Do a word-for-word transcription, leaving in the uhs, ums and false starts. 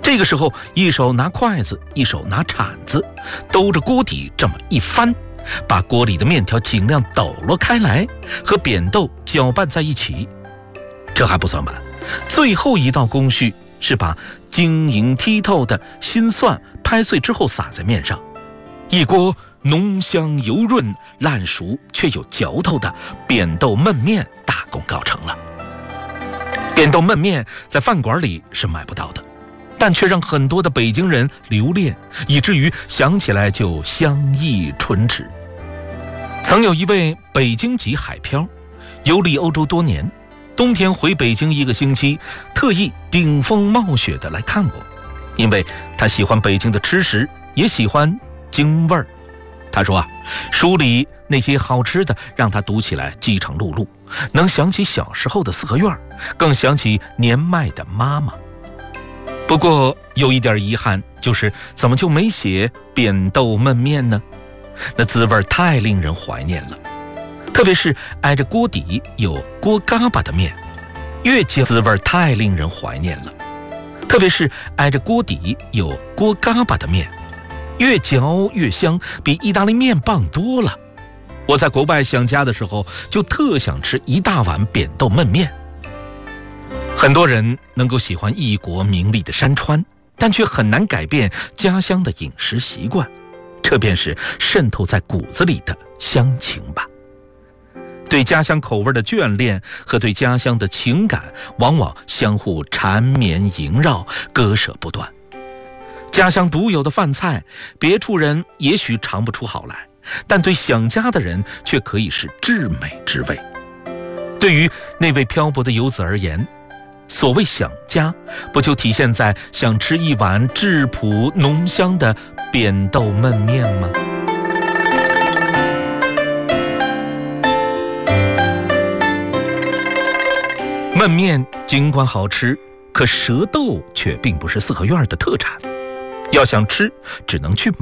这个时候，一手拿筷子，一手拿铲子，兜着锅底这么一翻，把锅里的面条尽量抖落开来，和扁豆搅拌在一起。这还不算完，最后一道工序是把晶莹剔透的新蒜拍碎之后撒在面上，一锅浓香油润、烂熟却有嚼头的扁豆焖面大功告成了。扁豆焖面在饭馆里是买不到的，但却让很多的北京人留恋，以至于想起来就香意唇齿。曾有一位北京籍海漂，游历欧洲多年，冬天回北京一个星期，特意顶风冒雪的来看我，因为他喜欢北京的吃食，也喜欢京味儿。他说啊，书里那些好吃的让他读起来饥肠辘辘，能想起小时候的四合院，更想起年迈的妈妈。不过有一点遗憾，就是怎么就没写扁豆焖面呢？那滋味太令人怀念了，特别是挨着锅底有锅嘎巴的面，越嚼滋味太令人怀念了，特别是挨着锅底有锅嘎巴的面，越嚼越香，比意大利面棒多了。我在国外想家的时候，就特想吃一大碗扁豆焖面。很多人能够喜欢异国名利的山川，但却很难改变家乡的饮食习惯，这便是渗透在骨子里的乡情吧。对家乡口味的眷恋和对家乡的情感，往往相互缠绵萦绕，割舍不断。家乡独有的饭菜，别处人也许尝不出好来，但对想家的人却可以是至美之味。对于那位漂泊的游子而言，所谓想家，不就体现在想吃一碗质朴浓香的扁豆焖面吗？焖面尽管好吃，可蛇豆却并不是四合院的特产，要想吃，只能去买。